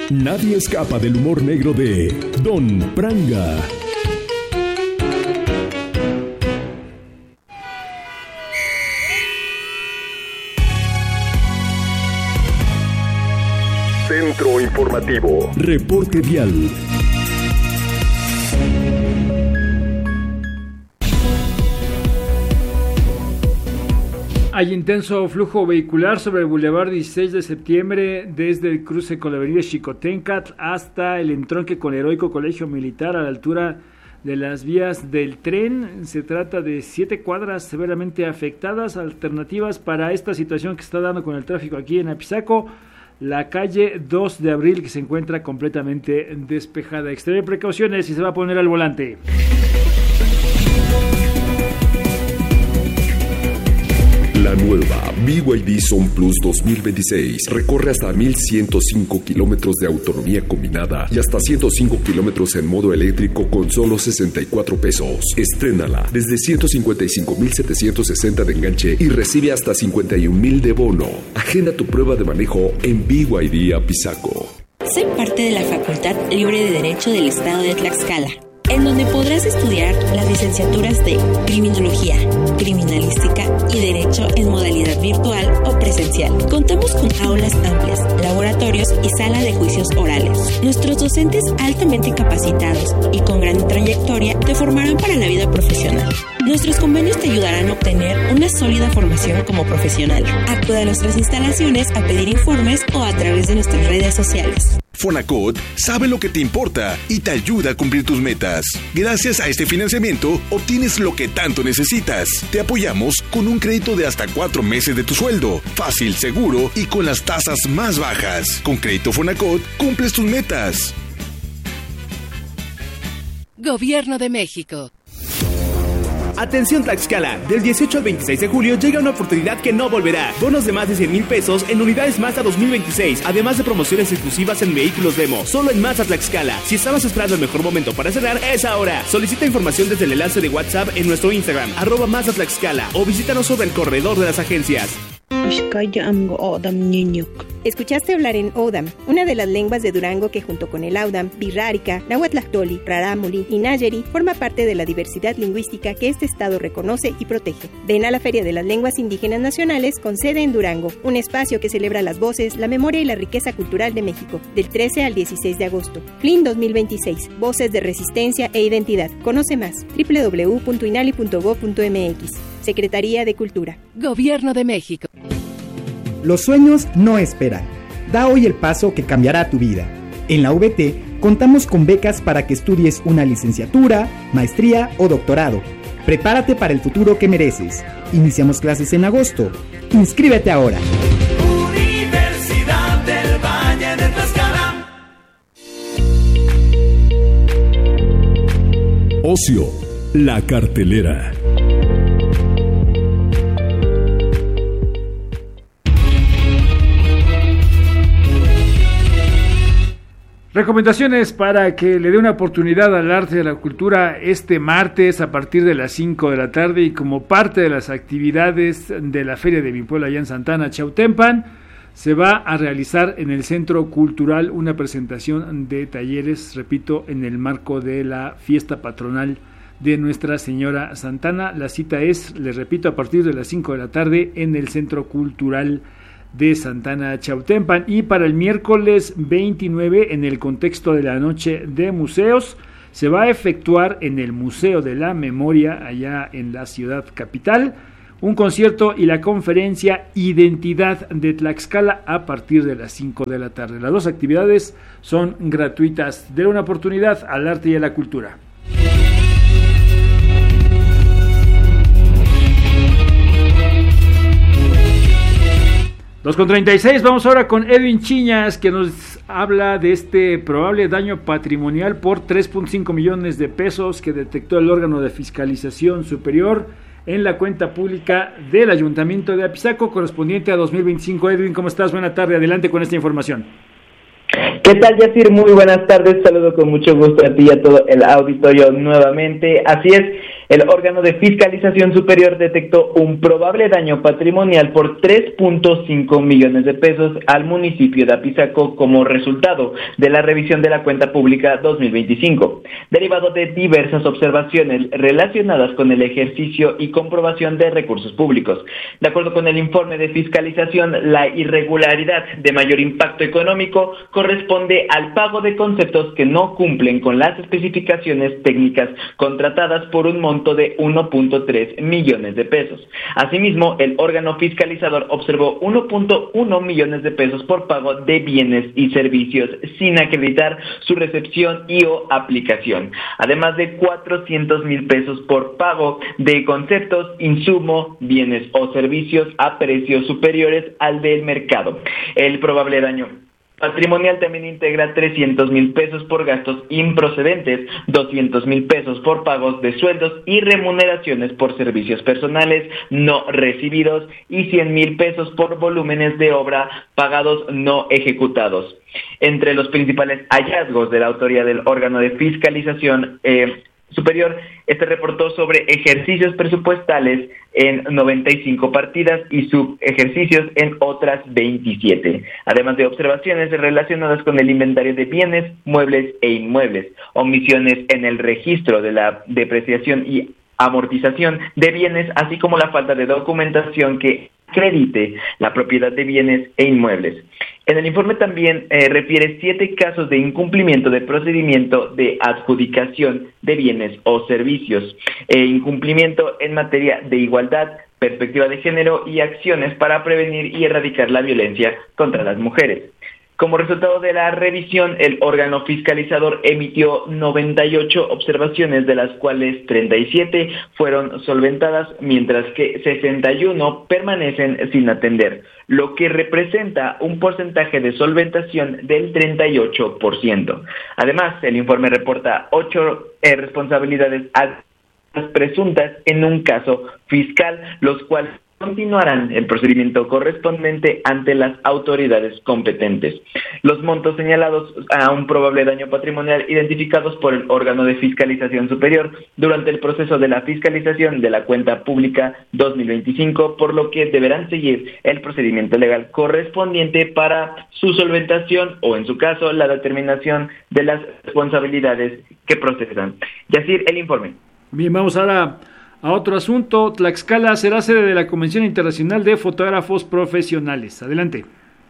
Nadie escapa del humor negro de Don Pranga. Centro Informativo. Reporte vial. Hay intenso flujo vehicular sobre el Boulevard 16 de septiembre desde el cruce con la avenida Xicoténcatl hasta el entronque con el Heroico Colegio Militar a la altura de las vías del tren. Se trata de 7 cuadras severamente afectadas. Alternativas para esta situación que está dando con el tráfico aquí en Apizaco: la calle 2 de Abril, que se encuentra completamente despejada. Extreme precauciones y se va a poner al volante. La nueva BYD Son Plus 2026 recorre hasta 1,105 kilómetros de autonomía combinada y hasta 105 kilómetros en modo eléctrico con solo 64 pesos. Estrénala desde 155,760 de enganche y recibe hasta 51,000 de bono. Agenda tu prueba de manejo en BYD Apizaco. Soy parte de la Facultad Libre de Derecho del Estado de Tlaxcala, en donde podrás estudiar las licenciaturas de Criminología, Criminalística y Derecho en modalidad virtual o presencial. Contamos con aulas amplias, laboratorios y sala de juicios orales. Nuestros docentes altamente capacitados y con gran trayectoria te formarán para la vida profesional. Nuestros convenios te ayudarán a obtener una sólida formación como profesional. Acude a nuestras instalaciones a pedir informes o a través de nuestras redes sociales. Fonacot sabe lo que te importa y te ayuda a cumplir tus metas. Gracias a este financiamiento, obtienes lo que tanto necesitas. Te apoyamos con un crédito de hasta 4 meses de tu sueldo. Fácil, seguro y con las tasas más bajas. Con Crédito Fonacot, cumples tus metas. Gobierno de México. Atención Tlaxcala, del 18 al 26 de julio llega una oportunidad que no volverá. Bonos de más de 100,000 pesos en unidades Mazda 2026, además de promociones exclusivas en vehículos demo, solo en Mazda Tlaxcala. Si estabas esperando el mejor momento para cerrar, es ahora. Solicita información desde el enlace de WhatsApp en nuestro Instagram, @Mazda Tlaxcala, o visítanos sobre el corredor de las agencias. Escuchaste hablar en Odam, una de las lenguas de Durango que junto con el Audam, Birrárica, Nahuatlahtoli, Rarámuri y Nayeri forma parte de la diversidad lingüística que este estado reconoce y protege. Ven a la Feria de las Lenguas Indígenas Nacionales con sede en Durango, un espacio que celebra las voces, la memoria y la riqueza cultural de México, del 13 al 16 de agosto. FLIN 2026, Voces de Resistencia e Identidad. Conoce más, www.inali.gov.mx. Secretaría de Cultura. Gobierno de México. Los sueños no esperan. Da hoy el paso que cambiará tu vida. En la VT contamos con becas para que estudies una licenciatura, maestría o doctorado. Prepárate para el futuro que mereces. Iniciamos clases en agosto. Inscríbete ahora. Universidad del Valle de Tlaxcala. Ocio, la cartelera. Recomendaciones para que le dé una oportunidad al arte y a la cultura este martes a partir de las 5 de la tarde y como parte de las actividades de la Feria de mi pueblo allá en Santana, Chautempan, se va a realizar en el Centro Cultural una presentación de talleres, repito, en el marco de la fiesta patronal de Nuestra Señora Santana. La cita es, les repito, a partir de las 5 de la tarde en el Centro Cultural de Santana, Chautempan. Y para el miércoles 29, en el contexto de la Noche de Museos, se va a efectuar en el Museo de la Memoria, allá en la ciudad capital, un concierto y la conferencia Identidad de Tlaxcala a partir de las 5 de la tarde. Las dos actividades son gratuitas. Den una oportunidad al arte y a la cultura. Los con 36, vamos ahora con Edwin Chiñas, que nos habla de este probable daño patrimonial por 3.5 millones de pesos que detectó el órgano de fiscalización superior en la cuenta pública del Ayuntamiento de Apizaco, correspondiente a 2025. Edwin, ¿cómo estás? Buena tarde, adelante con esta información. ¿Qué tal, Yacir? Muy buenas tardes, saludo con mucho gusto a ti y a todo el auditorio nuevamente. Así es, el órgano de fiscalización superior detectó un probable daño patrimonial por 3.5 millones de pesos al municipio de Apizaco como resultado de la revisión de la cuenta pública 2025, derivado de diversas observaciones relacionadas con el ejercicio y comprobación de recursos públicos. De acuerdo con el informe de fiscalización, la irregularidad de mayor impacto económico corresponde al pago de conceptos que no cumplen con las especificaciones técnicas contratadas por un monto de 1.3 millones de pesos. Asimismo, el órgano fiscalizador observó 1.1 millones de pesos por pago de bienes y servicios sin acreditar su recepción y o aplicación, además de 400,000 pesos por pago de conceptos, insumo, bienes o servicios a precios superiores al del mercado. El probable daño patrimonial también integra 300,000 pesos por gastos improcedentes, 200,000 pesos por pagos de sueldos y remuneraciones por servicios personales no recibidos y 100,000 pesos por volúmenes de obra pagados no ejecutados. Entre los principales hallazgos de la autoría del órgano de fiscalización superior, reportó sobre ejercicios presupuestales en 95 partidas y subejercicios en otras 27, además de observaciones relacionadas con el inventario de bienes, muebles e inmuebles, omisiones en el registro de la depreciación y amortización de bienes, así como la falta de documentación que acredite la propiedad de bienes e inmuebles. En el informe también refiere 7 casos de incumplimiento de procedimiento de adjudicación de bienes o servicios, incumplimiento en materia de igualdad, perspectiva de género y acciones para prevenir y erradicar la violencia contra las mujeres. Como resultado de la revisión, el órgano fiscalizador emitió 98 observaciones, de las cuales 37 fueron solventadas, mientras que 61 permanecen sin atender, lo que representa un porcentaje de solventación del 38%. Además, el informe reporta 8 responsabilidades presuntas en un caso fiscal, los cuales continuarán el procedimiento correspondiente ante las autoridades competentes. Los montos señalados a un probable daño patrimonial identificados por el órgano de fiscalización superior durante el proceso de la fiscalización de la cuenta pública 2025, por lo que deberán seguir el procedimiento legal correspondiente para su solventación o, en su caso, la determinación de las responsabilidades que procesan. Yacir, el informe. Bien, vamos ahora a otro asunto. Tlaxcala será sede de la Convención Internacional de Fotógrafos Profesionales. Adelante.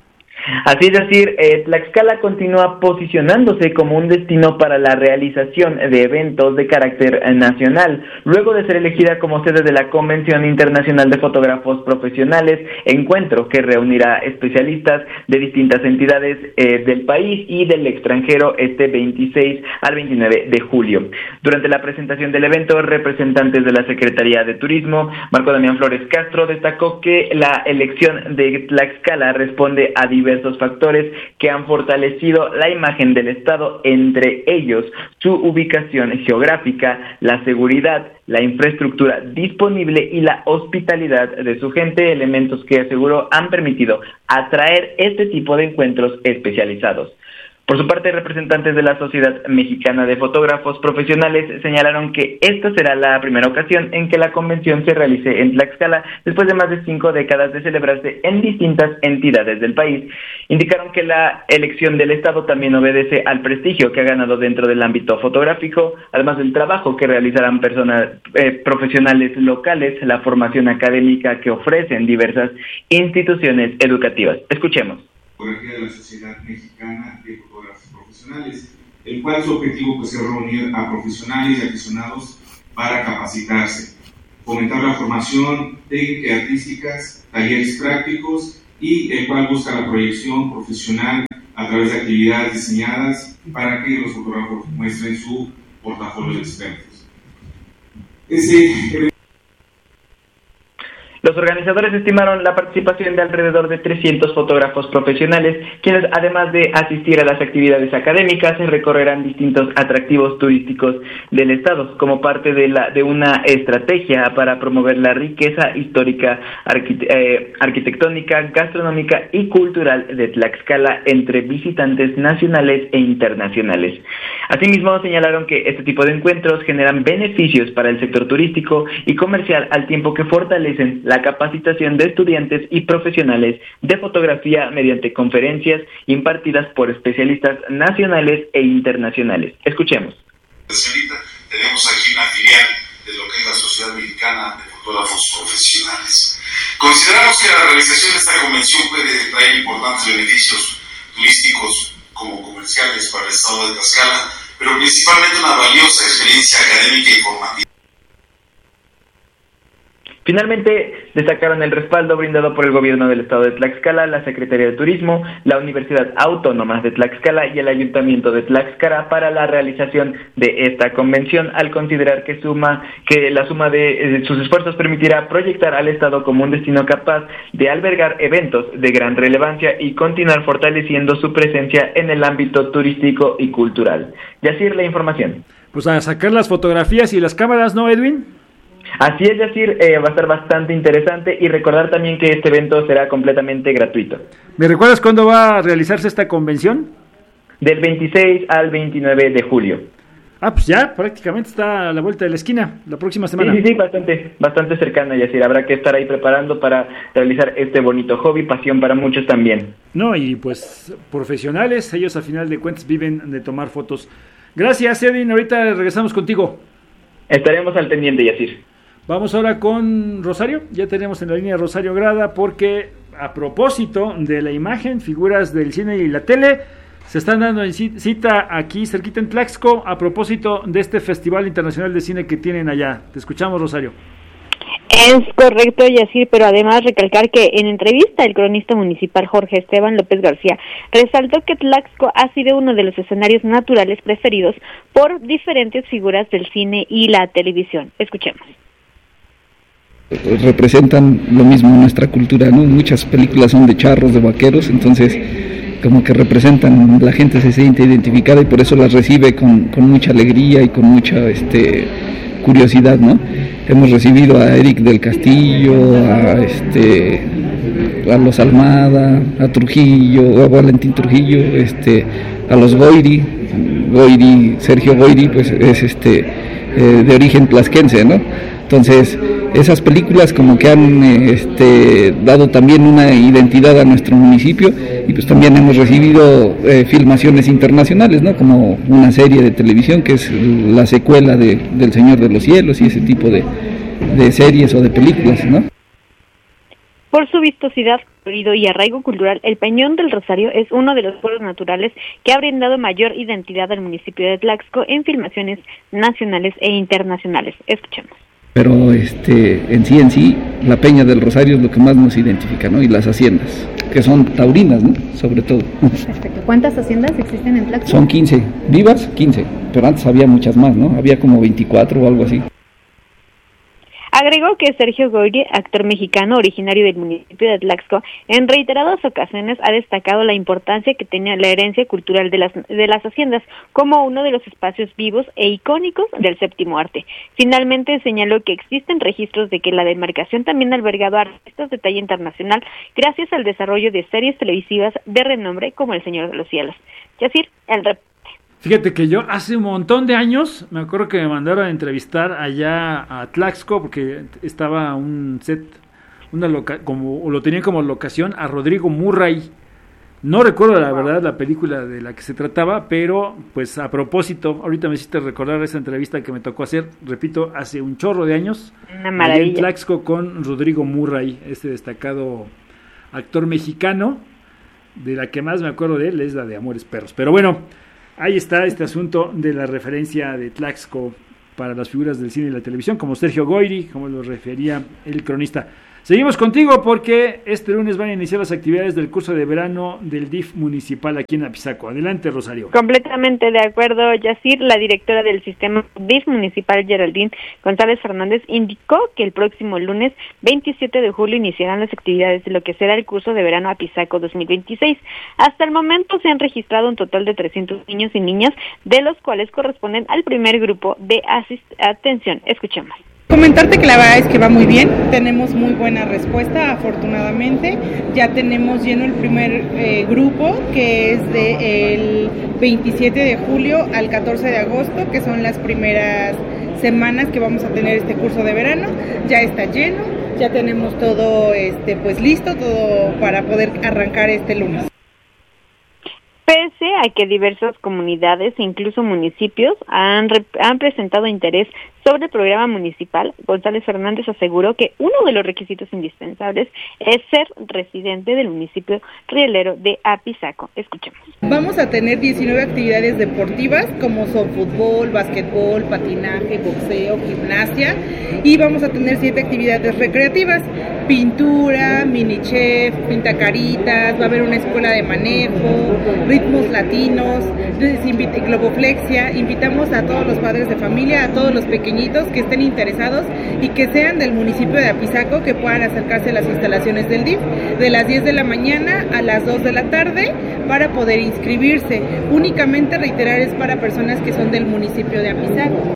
Así es decir, Tlaxcala continúa posicionándose como un destino para la realización de eventos de carácter nacional, luego de ser elegida como sede de la Convención Internacional de Fotógrafos Profesionales, encuentro que reunirá especialistas de distintas entidades del país y del extranjero 26 al 29 de julio. Durante la presentación del evento, representantes de la Secretaría de Turismo, Marco Damián Flores Castro, destacó que la elección de Tlaxcala responde a diversos factores que han fortalecido la imagen del Estado, entre ellos su ubicación geográfica, la seguridad, la infraestructura disponible y la hospitalidad de su gente, elementos que aseguró han permitido atraer este tipo de encuentros especializados. Por su parte, representantes de la Sociedad Mexicana de Fotógrafos Profesionales señalaron que esta será la primera ocasión en que la convención se realice en Tlaxcala, después de más de 5 décadas de celebrarse en distintas entidades del país. Indicaron que la elección del Estado también obedece al prestigio que ha ganado dentro del ámbito fotográfico, además del trabajo que realizarán personas profesionales locales, la formación académica que ofrecen diversas instituciones educativas. Escuchemos. De la Sociedad Mexicana de Fotógrafos Profesionales, el cual su objetivo es reunir a profesionales y aficionados para capacitarse, fomentar la formación técnica y artísticas, talleres prácticos, y el cual busca la proyección profesional a través de actividades diseñadas para que los fotógrafos muestren su portafolio de expertos. Los organizadores estimaron la participación de alrededor de 300 fotógrafos profesionales, quienes además de asistir a las actividades académicas, recorrerán distintos atractivos turísticos del estado, como parte de una estrategia para promover la riqueza histórica, arquitectónica, gastronómica y cultural de Tlaxcala entre visitantes nacionales e internacionales. Asimismo, señalaron que este tipo de encuentros generan beneficios para el sector turístico y comercial al tiempo que fortalecen la capacitación de estudiantes y profesionales de fotografía mediante conferencias impartidas por especialistas nacionales e internacionales. Escuchemos. Tenemos aquí una filial de lo que es la Sociedad Mexicana de Fotógrafos Profesionales. Consideramos que la realización de esta convención puede traer importantes beneficios turísticos como comerciales para el estado de Tlaxcala, pero principalmente una valiosa experiencia académica y formativa. Finalmente, destacaron el respaldo brindado por el gobierno del estado de Tlaxcala, la Secretaría de Turismo, la Universidad Autónoma de Tlaxcala y el Ayuntamiento de Tlaxcala para la realización de esta convención, al considerar que la suma de sus esfuerzos permitirá proyectar al estado como un destino capaz de albergar eventos de gran relevancia y continuar fortaleciendo su presencia en el ámbito turístico y cultural. Yacir, la información. Pues a sacar las fotografías y las cámaras, ¿no, Edwin? Así es, Yacir, va a estar bastante interesante y recordar también que este evento será completamente gratuito. ¿Me recuerdas cuándo va a realizarse esta convención? Del 26 al 29 de julio. Ah, pues ya prácticamente está a la vuelta de la esquina, la próxima semana. Sí, bastante cercana, Yacir. Habrá que estar ahí preparando para realizar este bonito hobby, pasión para muchos también. No, y pues profesionales, ellos a final de cuentas viven de tomar fotos. Gracias, Edwin, ahorita regresamos contigo. Estaremos al pendiente, Yacir. Vamos ahora con Rosario, ya tenemos en la línea Rosario Grada, porque a propósito de la imagen, figuras del cine y la tele, se están dando en cita aquí cerquita en Tlaxco, a propósito de este Festival Internacional de Cine que tienen allá. Te escuchamos, Rosario. Es correcto, Yacir, pero además recalcar que en entrevista el cronista municipal Jorge Esteban López García resaltó que Tlaxco ha sido uno de los escenarios naturales preferidos por diferentes figuras del cine y la televisión. Escuchemos. Representan lo mismo en nuestra cultura, ¿no? Muchas películas son de charros, de vaqueros, entonces como que representan, la gente se siente identificada y por eso las recibe con mucha alegría y con mucha curiosidad, ¿no? Hemos recibido a Eric del Castillo, a los Almada, a Trujillo, a Valentín Trujillo, a los Goyri, Sergio Goyri, pues es de origen tlaxquense, ¿no? Entonces, esas películas como que han dado también una identidad a nuestro municipio y pues también hemos recibido filmaciones internacionales, ¿no? Como una serie de televisión que es la secuela del Señor de los Cielos y ese tipo de series o de películas, ¿no? Por su vistosidad, colorido y arraigo cultural, el Peñón del Rosario es uno de los pueblos naturales que ha brindado mayor identidad al municipio de Tlaxco en filmaciones nacionales e internacionales. Escuchemos. Pero en sí, la Peña del Rosario es lo que más nos identifica, ¿no? Y las haciendas, que son taurinas, ¿no? Sobre todo. Perfecto. ¿Cuántas haciendas existen en Tlaxco? Son 15, vivas 15, pero antes había muchas más, ¿no? Había como 24 o algo así. Agregó que Sergio Goyri, actor mexicano originario del municipio de Tlaxco, en reiteradas ocasiones ha destacado la importancia que tenía la herencia cultural de las haciendas como uno de los espacios vivos e icónicos del séptimo arte. Finalmente señaló que existen registros de que la demarcación también ha albergado artistas de talla internacional gracias al desarrollo de series televisivas de renombre como El Señor de los Cielos. Yacir, el reporte. Fíjate que yo hace un montón de años, me acuerdo que me mandaron a entrevistar allá a Tlaxco, porque estaba un set, como lo tenían como locación, a Rodrigo Murray. No recuerdo la verdad la película de la que se trataba, pero pues a propósito, ahorita me hiciste recordar esa entrevista que me tocó hacer, repito, hace un chorro de años. Una maravilla. En Tlaxco con Rodrigo Murray, este destacado actor mexicano. De la que más me acuerdo de él es la de Amores Perros. Pero bueno, ahí está este asunto de la referencia de Tlaxco para las figuras del cine y la televisión, como Sergio Goyri, como lo refería el cronista. Seguimos contigo porque este lunes van a iniciar las actividades del curso de verano del DIF municipal aquí en Apizaco. Adelante, Rosario. Completamente de acuerdo, Yacir. La directora del sistema DIF municipal, Geraldine González Fernández, indicó que el próximo lunes 27 de julio iniciarán las actividades de lo que será el curso de verano Apizaco 2026. Hasta el momento se han registrado un total de 300 niños y niñas, de los cuales corresponden al primer grupo de atención. Escuchemos. Comentarte que la verdad es que va muy bien, tenemos muy buena respuesta, afortunadamente. Ya tenemos lleno el primer grupo, que es del 27 de julio al 14 de agosto, que son las primeras semanas que vamos a tener este curso de verano. Ya está lleno, ya tenemos todo pues listo, todo para poder arrancar este lunes. Pese a que diversas comunidades e incluso municipios han presentado interés sobre el programa municipal, González Fernández aseguró que uno de los requisitos indispensables es ser residente del municipio rielero de Apizaco. Escuchemos. Vamos a tener 19 actividades deportivas como son fútbol, básquetbol, patinaje, boxeo, gimnasia, y vamos a tener 7 actividades recreativas: pintura, mini chef, pintacaritas, va a haber una escuela de manejo, ritmos latinos, globoflexia. Invitamos a todos los padres de familia, a todos los pequeñitos que estén interesados y que sean del municipio de Apizaco, que puedan acercarse a las instalaciones del DIF de las 10 de la mañana a las 2 de la tarde para poder inscribirse. Únicamente, reiterar, es para personas que son del municipio de Apizaco.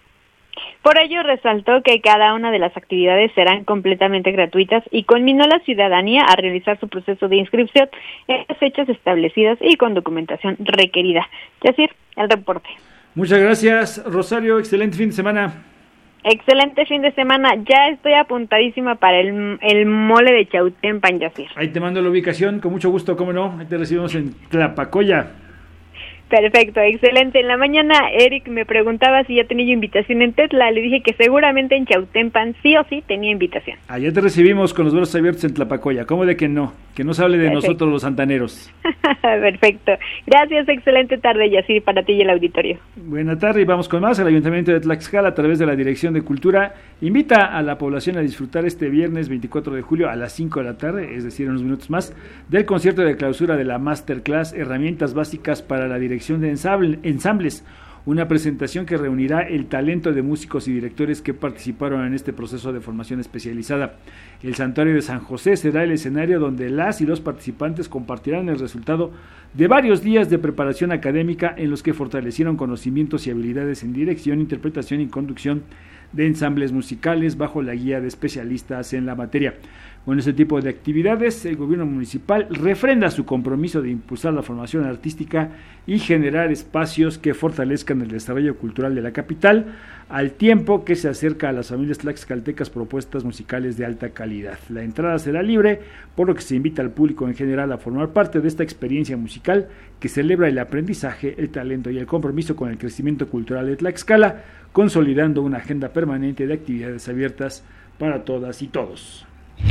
Por ello, resaltó que cada una de las actividades serán completamente gratuitas y conminó a la ciudadanía a realizar su proceso de inscripción en las fechas establecidas y con documentación requerida. Yacir, el reporte. Muchas gracias, Rosario. Excelente fin de semana. Excelente fin de semana. Ya estoy apuntadísima para el mole de Chautempan, Yacir. Ahí te mando la ubicación, con mucho gusto, cómo no. Ahí te recibimos en Tlapacoya. Perfecto, excelente. En la mañana Eric me preguntaba si ya tenía invitación en Tetla. Le dije que seguramente en Chautempan sí o sí tenía invitación. Allá te recibimos con los brazos abiertos en Tlapacoya. ¿Cómo de que no? Que no se hable de nosotros los santaneros. Perfecto. Gracias, excelente tarde, Yacir, para ti y el auditorio. Buena tarde y vamos con más. El Ayuntamiento de Tlaxcala, a través de la Dirección de Cultura, invita a la población a disfrutar este viernes 24 de julio a las 5 de la tarde, es decir, en unos minutos más, del concierto de clausura de la Masterclass Herramientas Básicas para la Dirección de Ensambles, una presentación que reunirá el talento de músicos y directores que participaron en este proceso de formación especializada. El Santuario de San José será el escenario donde las y los participantes compartirán el resultado de varios días de preparación académica en los que fortalecieron conocimientos y habilidades en dirección, interpretación y conducción de ensambles musicales bajo la guía de especialistas en la materia. Con este tipo de actividades, el gobierno municipal refrenda su compromiso de impulsar la formación artística y generar espacios que fortalezcan el desarrollo cultural de la capital, al tiempo que se acerca a las familias tlaxcaltecas propuestas musicales de alta calidad. La entrada será libre, por lo que se invita al público en general a formar parte de esta experiencia musical que celebra el aprendizaje, el talento y el compromiso con el crecimiento cultural de Tlaxcala, consolidando una agenda permanente de actividades abiertas para todas y todos.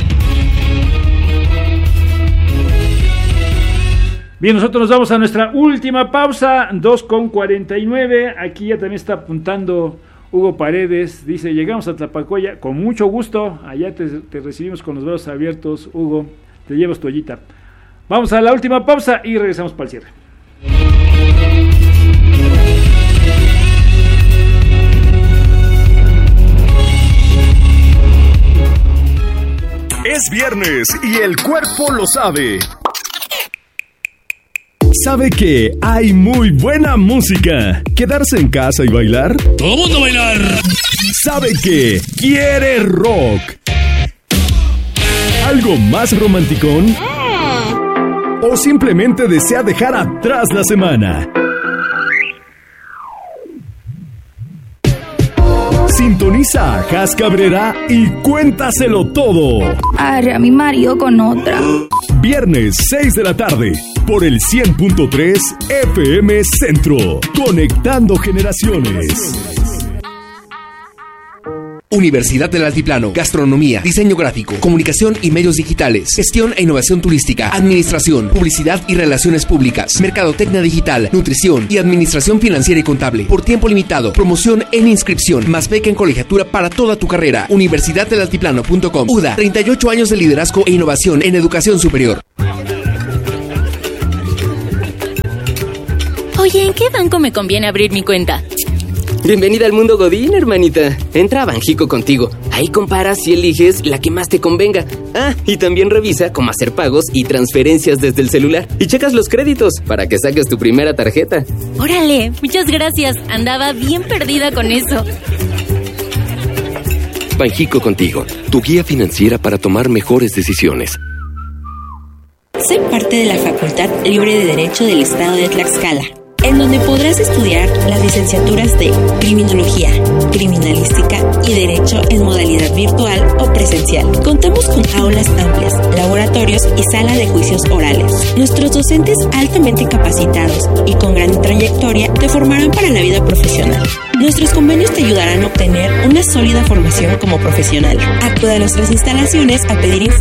Bien, nosotros nos vamos a nuestra última pausa, 2:49. Aquí ya también está apuntando Hugo Paredes, dice: llegamos a Tlapacoya, con mucho gusto, allá te recibimos con los brazos abiertos, Hugo, te llevas tu ollita. Vamos a la última pausa y regresamos para el cierre. Es viernes y el cuerpo lo sabe. ¿Sabe que hay muy buena música? ¿Quedarse en casa y bailar? ¡Todo mundo bailar! ¿Sabe que quiere rock? ¿Algo más romanticón? ¿O simplemente desea dejar atrás la semana? Sintoniza a Jas Cabrera y cuéntaselo todo. Arre a mi marido con otra. Viernes 6 de la tarde por el 100.3 FM Centro. Conectando generaciones. Universidad del Altiplano. Gastronomía, diseño gráfico, comunicación y medios digitales, gestión e innovación turística, administración, publicidad y relaciones públicas, mercadotecnia digital, nutrición y administración financiera y contable. Por tiempo limitado. Promoción en inscripción, más beca en colegiatura para toda tu carrera. Universidaddelaltiplano.com. UDA, 38 años de liderazgo e innovación en educación superior. Oye, ¿en qué banco me conviene abrir mi cuenta? Bienvenida al mundo Godín, hermanita. Entra a Banjico Contigo. Ahí comparas y eliges la que más te convenga. Ah, y también revisa cómo hacer pagos y transferencias desde el celular. Y checas los créditos para que saques tu primera tarjeta. Órale, muchas gracias. Andaba bien perdida con eso. Banjico Contigo, tu guía financiera para tomar mejores decisiones. Sé parte de la Facultad Libre de Derecho del Estado de Tlaxcala, en donde podrás estudiar las licenciaturas de Criminología, Criminalística y Derecho en modalidad virtual o presencial. Contamos con aulas amplias, laboratorios y sala de juicios orales. Nuestros docentes altamente capacitados y con gran trayectoria te formarán para la vida profesional. Nuestros convenios te ayudarán a obtener una sólida formación como profesional. Acude a nuestras instalaciones a pedir informes